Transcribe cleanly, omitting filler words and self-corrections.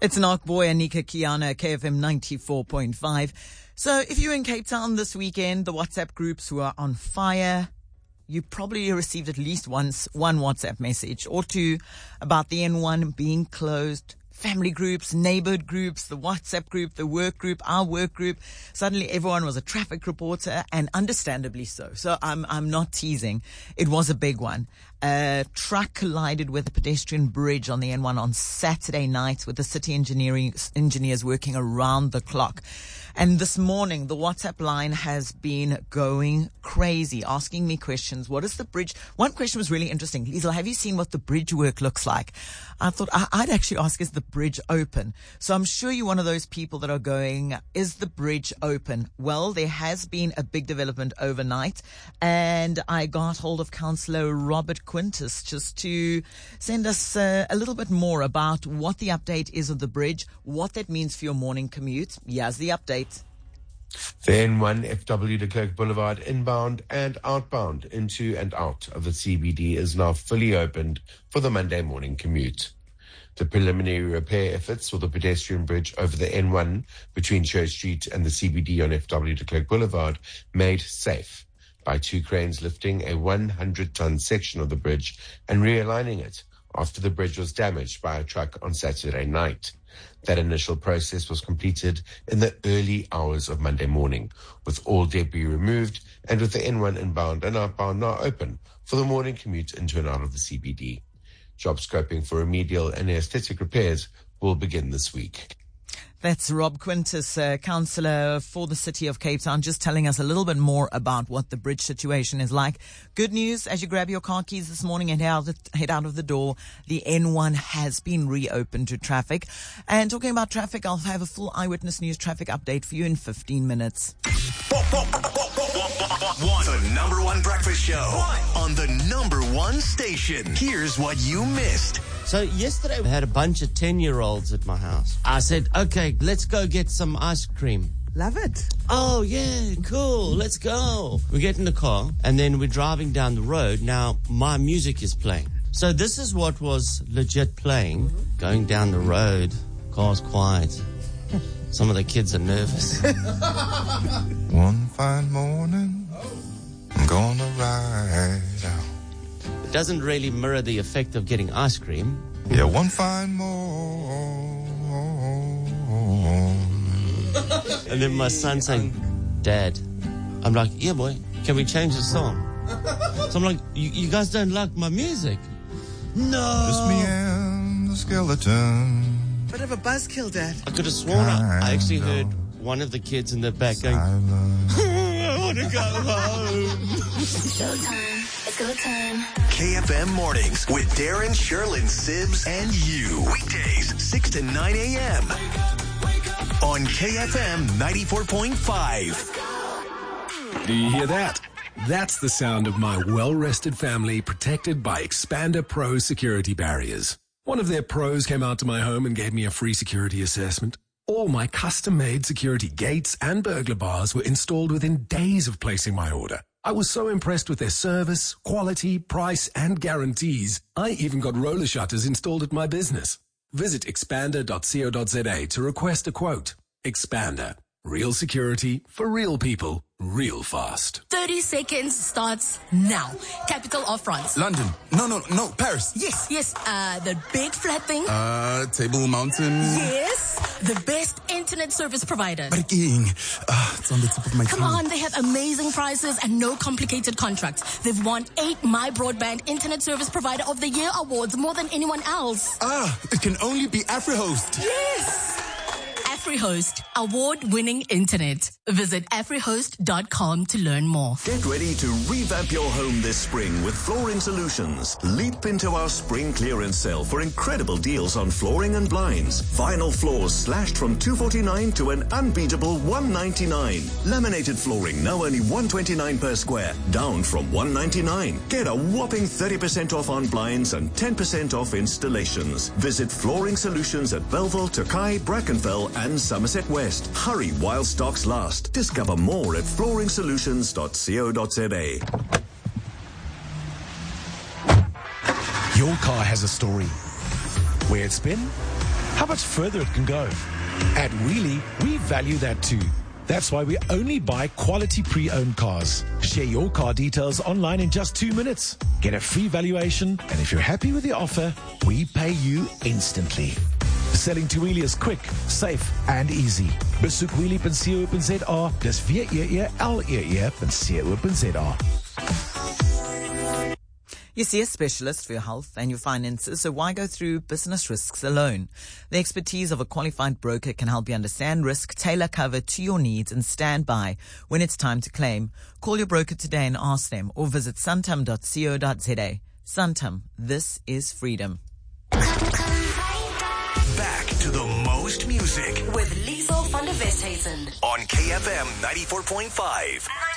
It's Nark Boy and Nika Kiana, KFM 94.5. So if you're in Cape Town this weekend, the WhatsApp groups were on fire. You probably received at least one WhatsApp message or two about the N1 being closed. Family groups, neighborhood groups, the WhatsApp group, the work group, our work group. Suddenly everyone was a traffic reporter, and understandably so. So I'm not teasing. It was a big one. A truck collided with a pedestrian bridge on the N1 on Saturday night, with the city engineers working around the clock. And this morning, the WhatsApp line has been going crazy, asking me questions. What is the bridge? One question was really interesting. Liesl, have you seen what the bridge work looks like? I thought I'd actually ask, is the bridge open? So I'm sure you're one of those people that are going, is the bridge open? Well, there has been a big development overnight, and I got hold of Councillor Robert Quintus just to send us a little bit more about what the update is of the bridge, what that means for your morning commute. Here's the update. The N1 FW de Klerk Boulevard inbound and outbound into and out of the CBD is now fully opened for the Monday morning commute. The preliminary repair efforts for the pedestrian bridge over the N1 between Church Street and the CBD on FW de Klerk Boulevard made safe by two cranes lifting a 100-ton section of the bridge and realigning it after the bridge was damaged by a truck on Saturday night. That initial process was completed in the early hours of Monday morning, with all debris removed and with the N1 inbound and outbound now open for the morning commute into and out of the CBD. Job scoping for remedial and aesthetic repairs will begin this week. That's Rob Quintus, councillor for the city of Cape Town, just telling us a little bit more about what the bridge situation is like. Good news, as you grab your car keys this morning and head out of the door, the N1 has been reopened to traffic. And talking about traffic, I'll have a full Eyewitness News traffic update for you in 15 minutes. The number one breakfast show on the number one station. Here's what you missed. So yesterday I had a bunch of 10-year-olds at my house. I said, okay, let's go get some ice cream. Love it. Oh, yeah, cool, let's go. We get in the car, and then we're driving down the road. Now, my music is playing. So this is what was legit playing. Going down the road, car's quiet. Some of the kids are nervous. One fine morning, I'm gonna ride out. It doesn't really mirror the effect of getting ice cream. Yeah, one fine morning. And then my son saying, Dad. I'm like, yeah, boy, can we change the song? So I'm like, you guys don't like my music? No. Just me and the skeleton. Bit of a buzzkill, Dad. I could have sworn I actually heard one of the kids in the back going, I want to go home. It's showtime. It's go time. KFM Mornings with Darren, Sherlyn, Sibs, and you. Weekdays, 6 to 9 a.m. on KFM 94.5. Do you hear that? That's the sound of my well-rested family protected by Expander Pro security barriers. One of their pros came out to my home and gave me a free security assessment. All my custom-made security gates and burglar bars were installed within days of placing my order. I was so impressed with their service, quality, price, and guarantees, I even got roller shutters installed at my business. Visit expander.co.za to request a quote. Expander. Real security for real people, real fast. 30 seconds starts now. Capital of France. London. No, Paris. Yes. The big flat thing. Table Mountain. Yes. The best internet service provider. Parking. It's on the tip of my tongue. Come on, they have amazing prices and no complicated contracts. They've won 8 My Broadband Internet Service Provider of the Year awards, more than anyone else. It can only be AfriHost. Yes. AfriHost, award-winning internet. Visit afrihost.com to learn more. Get ready to revamp your home this spring with Flooring Solutions. Leap into our spring clearance sale for incredible deals on flooring and blinds. Vinyl floors slashed from $249 to an unbeatable $199. Laminated flooring now only $129 per square, down from $199. Get a whopping 30% off on blinds and 10% off installations. Visit Flooring Solutions at Belleville, Tokai, Brackenfell, and Somerset West. Hurry while stocks last. Discover more at flooringsolutions.co.za. Your car has a story. Where it's been, how much further it can go. At Wheelie, we value that too. That's why we only buy quality pre-owned cars. Share your car details online in just 2 minutes. Get a free valuation, and if you're happy with the offer, we pay you instantly. Selling to Wheelie is quick, safe and easy. Besoek wheelie.co.za, dis WEELEE.co.za. You see a specialist for your health and your finances, so why go through business risks alone? The expertise of a qualified broker can help you understand risk, tailor cover to your needs, and stand by when it's time to claim. Call your broker today and ask them, or visit santam.co.za. Santam, this is freedom. Back to the most music with Liesel van der Westhuizen on KFM 94.5.